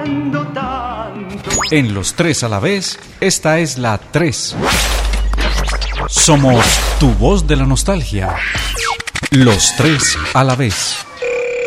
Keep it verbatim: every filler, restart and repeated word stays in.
extrañando tanto. En Los Tres a la Vez, esta es la tres. Somos tu voz de la nostalgia. Los Tres a la Vez.